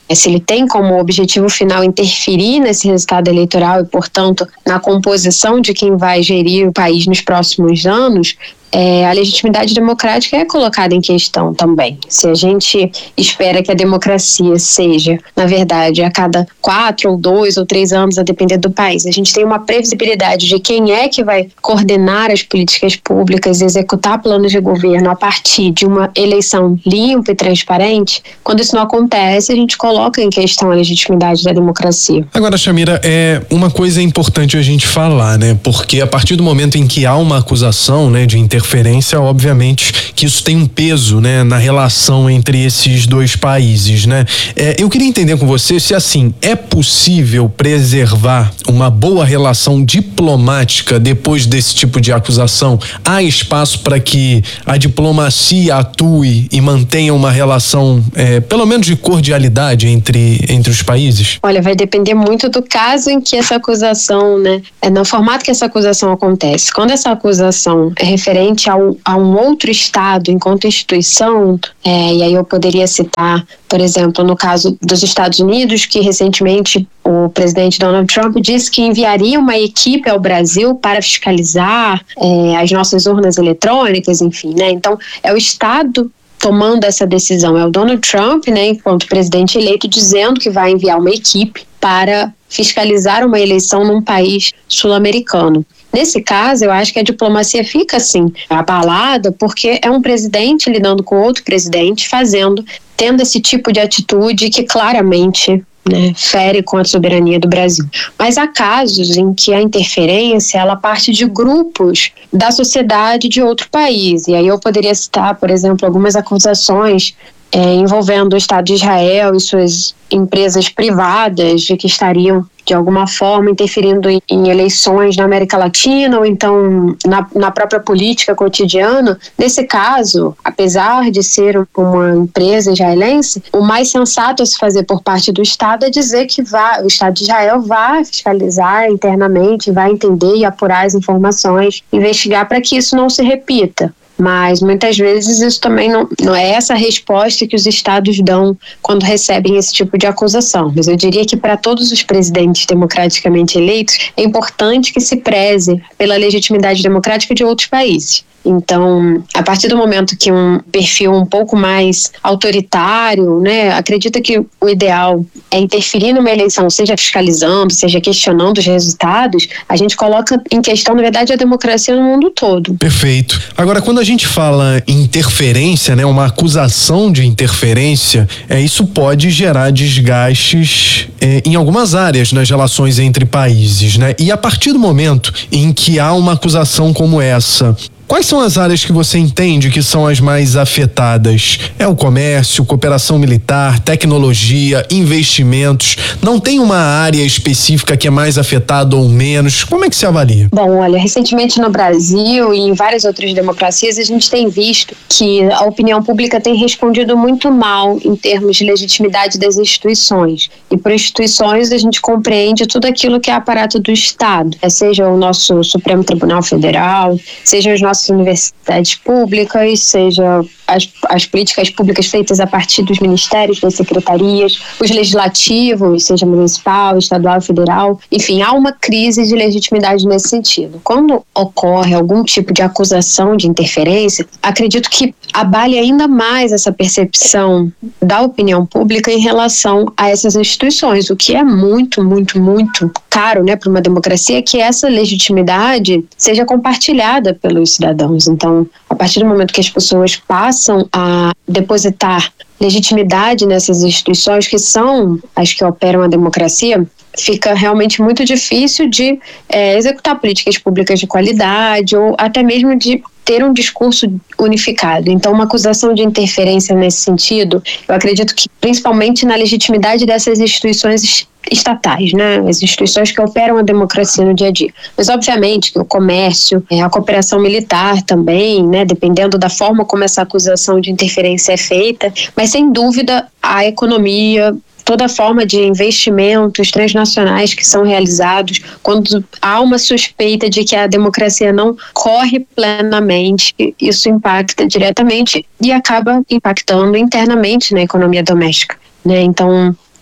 se ele tem como objetivo final interferir nesse resultado eleitoral e, portanto, na composição de quem vai gerir o país nos próximos anos, É, a legitimidade democrática é colocada em questão também. Se a gente espera que a democracia seja, na verdade, a cada quatro ou dois ou três anos, a depender do país, a gente tem uma previsibilidade de quem é que vai coordenar as políticas públicas e executar planos de governo a partir de uma eleição limpa e transparente, quando isso não acontece, a gente coloca em questão a legitimidade da democracia. Agora, Chamira, é uma coisa importante a gente falar, né? Porque a partir do momento em que há uma acusação, né, de interferência, obviamente que isso tem um peso, né, na relação entre esses dois países, né? É, eu queria entender com você se, assim, é possível preservar uma boa relação diplomática depois desse tipo de acusação? Há espaço para que a diplomacia atue e mantenha uma relação, é, pelo menos de cordialidade entre, entre os países? Olha, vai depender muito do caso em que essa acusação, né, é no formato que essa acusação acontece. Quando essa acusação é referente A um, a um outro Estado enquanto instituição, é, e aí eu poderia citar, por exemplo, no caso dos Estados Unidos, que recentemente o presidente Donald Trump disse que enviaria uma equipe ao Brasil para fiscalizar é, as nossas urnas eletrônicas, enfim, né? Então, é o Estado tomando essa decisão, é o Donald Trump, né, enquanto presidente eleito, dizendo que vai enviar uma equipe para fiscalizar uma eleição num país sul-americano. Nesse caso, eu acho que a diplomacia fica, assim, abalada, porque é um presidente lidando com outro presidente, fazendo, tendo esse tipo de atitude que claramente, né, fere com a soberania do Brasil. Mas há casos em que a interferência, ela parte de grupos da sociedade de outro país. E aí eu poderia citar, por exemplo, algumas acusações é, envolvendo o Estado de Israel e suas empresas privadas de que estariam, de alguma forma, interferindo em, em eleições na América Latina ou então na, na própria política cotidiana. Nesse caso, apesar de ser uma empresa israelense, o mais sensato a se fazer por parte do Estado é dizer que vai, o Estado de Israel vai fiscalizar internamente, vai entender e apurar as informações, investigar para que isso não se repita. Mas muitas vezes isso também não, não é essa a resposta que os estados dão quando recebem esse tipo de acusação. Mas eu diria que para todos os presidentes democraticamente eleitos é importante que se preze pela legitimidade democrática de outros países. Então, a partir do momento que um perfil um pouco mais autoritário, né, acredita que o ideal é interferir numa eleição, seja fiscalizando, seja questionando os resultados, a gente coloca em questão, na verdade, a democracia no mundo todo. Perfeito. Agora, quando a gente fala em interferência, né, uma acusação de interferência, é, isso pode gerar desgastes é, em algumas áreas nas relações entre países, né? E a partir do momento em que há uma acusação como essa, quais são as áreas que você entende que são as mais afetadas? É o comércio, cooperação militar, tecnologia, investimentos? Não tem uma área específica que é mais afetada ou menos? Como é que se avalia? Bom, olha, recentemente no Brasil e em várias outras democracias a gente tem visto que a opinião pública tem respondido muito mal em termos de legitimidade das instituições. E por instituições a gente compreende tudo aquilo que é aparato do Estado, seja o nosso Supremo Tribunal Federal, seja os nossos universidades públicas, seja as, as políticas públicas feitas a partir dos ministérios, das secretarias, os legislativos, seja municipal, estadual, federal, enfim, há uma crise de legitimidade nesse sentido. Quando ocorre algum tipo de acusação de interferência, acredito que abale ainda mais essa percepção da opinião pública em relação a essas instituições, o que é muito, muito, muito caro, né, para uma democracia, que essa legitimidade seja compartilhada pelos cidadãos. Então, a partir do momento que as pessoas passam a depositar legitimidade nessas instituições que são as que operam a democracia, fica realmente muito difícil de é, executar políticas públicas de qualidade ou até mesmo de ter um discurso unificado. Então, uma acusação de interferência nesse sentido, eu acredito que principalmente na legitimidade dessas instituições estatais, né? As instituições que operam a democracia no dia a dia. Mas, obviamente, que o comércio, a cooperação militar também, né? Dependendo da forma como essa acusação de interferência é feita, mas, sem dúvida, a economia, toda forma de investimentos transnacionais que são realizados, quando há uma suspeita de que a democracia não corre plenamente, isso impacta diretamente e acaba impactando internamente na economia doméstica, né? Então,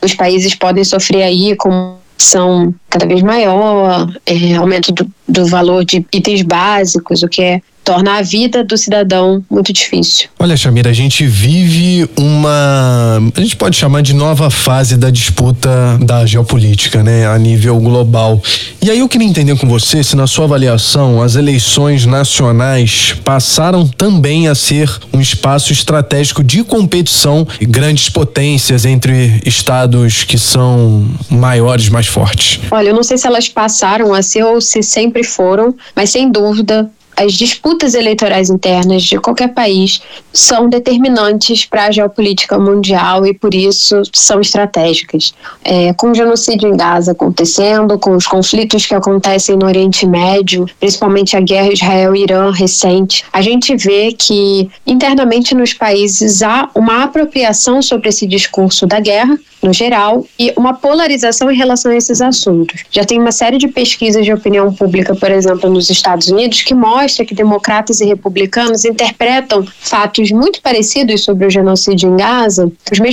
os países podem sofrer aí com são cada vez maior, é, aumento do, do valor de itens básicos, o que é torna a vida do cidadão muito difícil. Olha, Chamira, a gente vive uma, a gente pode chamar de nova fase da disputa da geopolítica, né, a nível global. E aí eu queria entender com você se na sua avaliação as eleições nacionais passaram também a ser um espaço estratégico de competição e grandes potências entre estados que são maiores, mais fortes. Olha, eu não sei se elas passaram a ser ou se sempre foram, mas sem dúvida as disputas eleitorais internas de qualquer país são determinantes para a geopolítica mundial e, por isso, são estratégicas. É, com o genocídio em Gaza acontecendo, com os conflitos que acontecem no Oriente Médio, principalmente a guerra Israel-Irã recente, a gente vê que internamente nos países há uma apropriação sobre esse discurso da guerra, no geral, e uma polarização em relação a esses assuntos. Já tem uma série de pesquisas de opinião pública, por exemplo, nos Estados Unidos, que mostra que democratas e republicanos interpretam fatos muito parecidos sobre o genocídio em Gaza, os mesmos